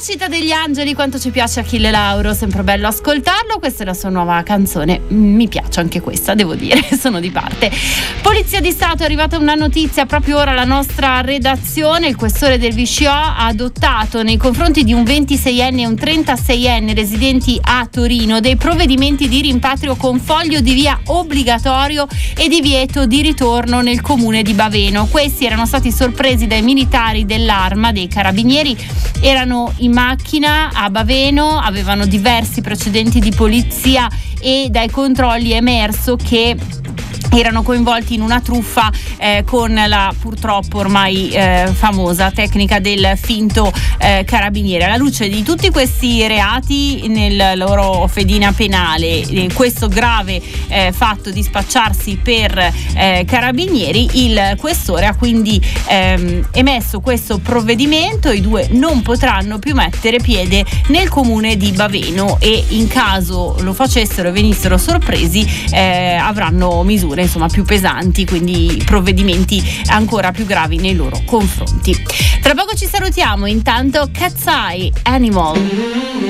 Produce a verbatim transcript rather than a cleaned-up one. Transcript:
Città degli Angeli, quanto ci piace Achille Lauro, sempre bello ascoltarlo. Questa è la sua nuova canzone, mi piace anche questa, devo dire, sono di parte. Polizia di Stato, è arrivata una notizia proprio ora alla nostra redazione. Il questore del V C O ha adottato nei confronti di un ventiseienne e un trentaseienne residenti a Torino dei provvedimenti di rimpatrio con foglio di via obbligatorio e divieto di ritorno nel comune di Baveno. Questi erano stati sorpresi dai militari dell'Arma, dei carabinieri, erano in macchina a Baveno, avevano diversi precedenti di polizia e dai controlli è emerso che erano coinvolti in una truffa eh, con la purtroppo ormai eh, famosa tecnica del finto eh, carabiniere. Alla luce di tutti questi reati nel loro fedina penale, eh, questo grave eh, fatto di spacciarsi per eh, carabinieri, il questore ha quindi ehm, emesso questo provvedimento. I due non potranno più mettere piede nel comune di Baveno e in caso lo facessero e venissero sorpresi eh, avranno misure insomma più pesanti, quindi provvedimenti ancora più gravi nei loro confronti. Tra poco ci salutiamo, intanto Cat's Eye, Animal.